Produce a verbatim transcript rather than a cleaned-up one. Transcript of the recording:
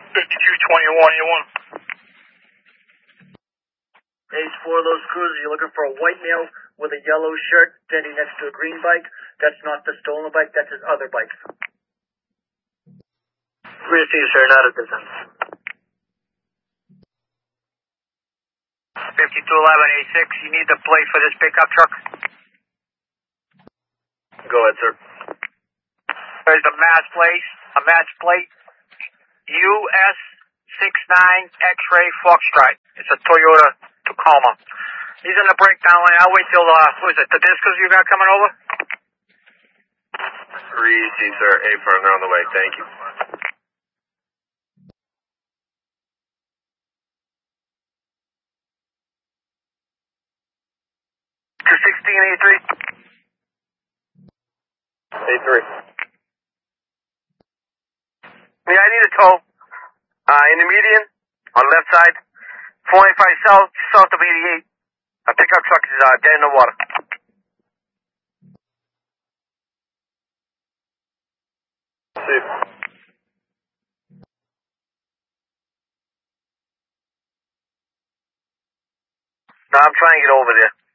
fifty-two twenty-one, you want? Ace four of those cruisers, you're looking for a white male with a yellow shirt standing next to a green bike. That's not the stolen bike, that's his other bike. Receive, sir, not a distance. fifty-two eleven A six, you need the plate for this pickup truck? Go ahead, sir. There's the mass plate, a match plate, U S six nine X-ray Foxtrot. It's a Toyota Tacoma. He's in the breakdown line. I'll wait till, uh, what is it, the Discos you got coming over? Receive, sir. A-firm, they're on the way. Thank you. two sixteen A three. A three. Yeah, I need a tow. Uh, in the median, on the left side, four eighty-five south, south of eighty-eight. A pickup truck is uh, dead in the water. See. No, I'm trying to get over there.